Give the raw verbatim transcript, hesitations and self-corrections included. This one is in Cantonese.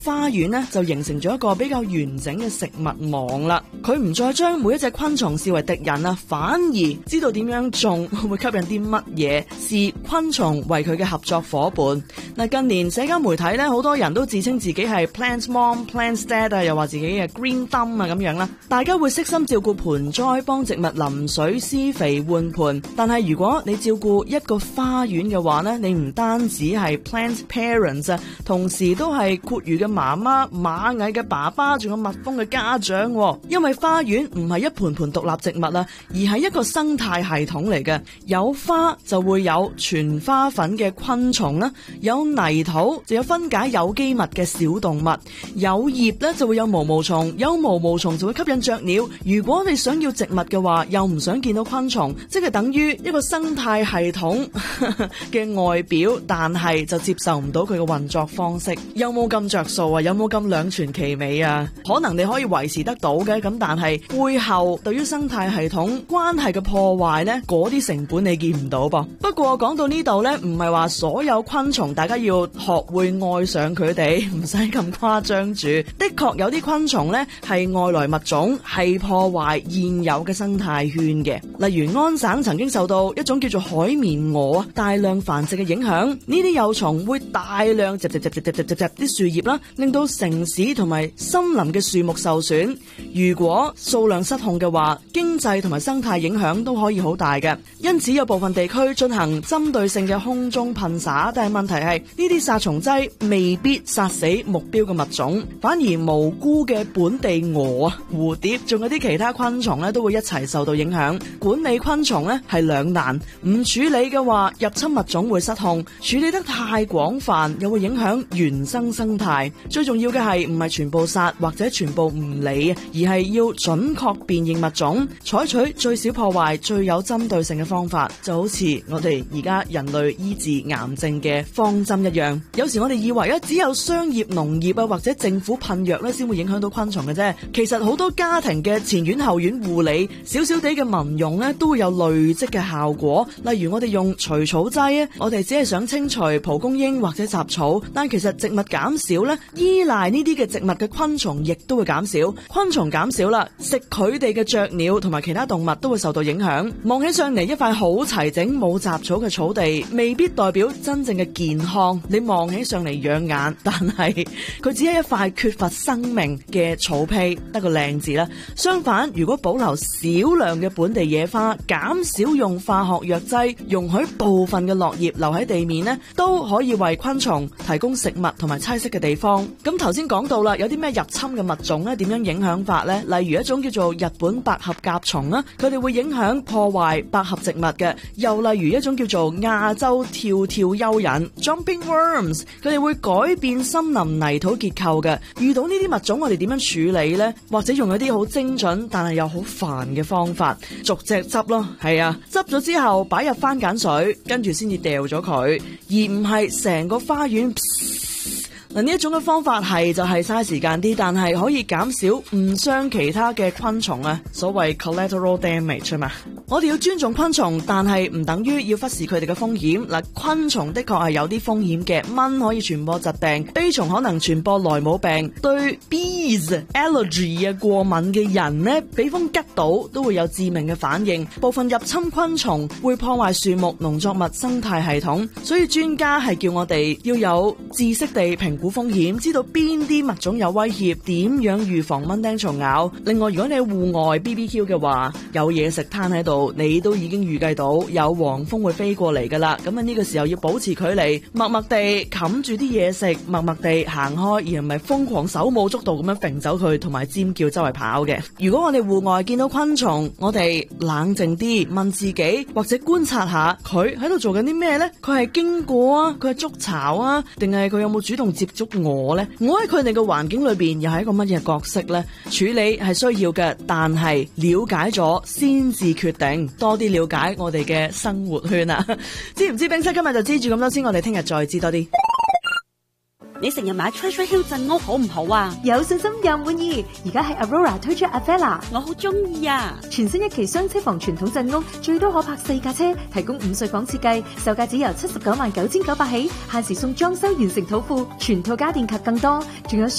花園呢就形成咗一個比較完整嘅食物網啦。佢唔再將每一隻昆蟲視為敵人啊，反而知道點樣種會吸引啲乜嘢，視昆蟲為佢嘅合作伙伴。嗱，近年社交媒體咧，好多人都自稱自己係 plant mom、plant dad 啊，又話自己係 green thumb 啊咁樣啦。大家會悉心照顧盆栽，幫植物淋水、施肥、換盆。但係如果你照顧一個花園嘅話呢，你唔單止係 plant parents 啊，同時都係闊魚嘅媽媽、螞蟻嘅爸爸，仲有蜜蜂嘅家長。因為花園唔係一盆盆獨立植物啦，而係一個生態系統嚟嘅。有花就會有傳花粉嘅昆蟲啦，有泥土就有分解有機物嘅小動物，有葉咧就會有毛毛蟲，有毛毛蟲就會吸引雀鳥。如果你想要植物嘅話，又唔想見到昆蟲，即係等於一個生態系統嘅外表，但係就接受唔到佢嘅運作方式。有冇咁着數啊？有冇咁兩全其美啊？可能你可以維持得到嘅，咁但係背後對於生態系統關係嘅破壞呢，嗰啲成本你見唔到噃。不過講到呢度呢，唔係話所有昆蟲大家要學會愛上佢哋，唔使咁誇張住。的確有啲昆蟲呢係外來物種，係破壞現有嘅生態圈嘅。例如安省曾經受到一種叫做海綿蛾大量繁殖嘅影響，呢啲幼蟲會大量摘摘摘摘摘摘摘啲樹葉啦，令到城市同埋森林嘅樹木受損。如果數量失控嘅話，經濟同埋生態影響都可以好大嘅。因此有部分地區進行針對性嘅空中噴灑，但係問題係呢啲殺蟲劑未必殺死目標嘅物種，反而無辜嘅本地蛾啊、蝴蝶，仲有啲其他昆蟲咧，都會一齊受到影響。管理昆蟲咧係兩難，唔處理嘅話，入侵物種會失控；處理得太廣泛，又會影響原生生態。最重要嘅係唔係全部殺或者全部唔理，而係要準確辨認物種，採取最少破壞、最有針對性嘅方法，就好似我哋而家人類醫治癌症嘅方針一樣。有時我哋以為咧，只有商業、農業啊或者政府噴藥咧，先會影響到昆蟲嘅啫。其實好多家庭嘅前院後院護理，少少地嘅民用咧，都會有累積嘅效果。例如我哋用除草劑啊，我哋只係想清除蒲公英或者雜草，但其實植物減少咧，依賴呢啲嘅植物嘅昆蟲亦都會減少。昆蟲減少啦，食佢哋嘅雀鳥同埋其他動物都會受到影響。望起上嚟一塊好齊整冇雜草嘅草地，未必代表真正嘅健康。你望起上嚟養眼，但係佢只係一塊缺乏生命嘅草坯，得個靚字啦。相反，如果保留少量嘅本地野花，減少用化學藥劑，容許部分嘅落葉留喺地面呢，都可以為昆蟲提供食物同埋棲息嘅地方。咁頭先講到啦，有啲咩入侵嘅物種咧，點樣影響法呢？例如一種叫做日本百合甲蟲啦，佢哋會影響破壞百合植物嘅。又例如一種叫做亞洲跳跳蚯蚓 （Jumping Worms），佢哋會改變森林泥土結構嘅。遇到呢啲物種，我哋點樣處理呢？或者用一啲好精準但係又好煩嘅方法，逐隻執咯。係啊，執咗之後擺入番梘水，跟住先至掉咗佢，而唔係成個花園。嗱，呢一種嘅方法係就係嘥時間啲，但係可以減少誤傷其他嘅昆蟲啊，所謂 collateral damage 啊嘛。我哋要尊重昆蟲，但係唔等於要忽視佢哋嘅風險。嗱，昆蟲的確係有啲風險嘅，蚊可以傳播疾病，飛蟲可能傳播萊姆病，對 bees allergy 啊過敏嘅人呢，俾風吉到都會有致命嘅反應。部分入侵昆蟲會破壞樹木、農作物生態系統，所以專家係叫我哋要有知識地評估風險，知道邊啲物種有威脅，點樣預防蚊叮蟲咬。另外，如果你喺戶外 B B Q 嘅話，有嘢食攤喺度，你都已經預計到有黃蜂會飛過嚟噶啦。咁啊呢個時候要保持距離，默默地冚住啲嘢食，默默地行開，而唔係瘋狂手舞足蹈咁樣揈走佢，同埋尖叫周圍跑嘅。如果我哋戶外見到昆蟲，我哋冷靜啲問自己，或者觀察下佢喺度做緊啲咩呢？佢係經過啊，佢係築巢啊，定係佢有冇主動接觸我呢？我喺佢哋嘅環境裏邊又係一個乜嘢角色呢？處理係需要嘅，但係了解咗先至決定，多啲了解我哋嘅生活圈啊！知唔知冰室今日就知住咁多先，我哋聽日再知多啲。 你成日買 Treasure Hill 鎮屋好唔好啊？ 有信心又滿意。而家喺 Aurora 推出 Avella， 我好中意啊！ 全新一期雙車房傳統鎮屋，最多可泊四架車，提供五睡房設計，售價只由七十九萬九千九百起，限時送裝修完成土庫，全套家電及更多，仲有